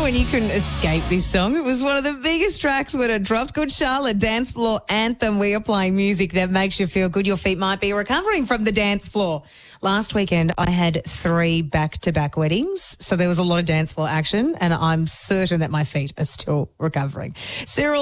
when you couldn't escape this song. It was one of the biggest tracks when it dropped. Good Charlotte, dance floor anthem. We are playing music that makes you feel good. Your feet might be recovering from the dance floor. Last weekend, I had 3 back-to-back weddings, so there was a lot of dance floor action, and I'm certain that my feet are still recovering. Cyril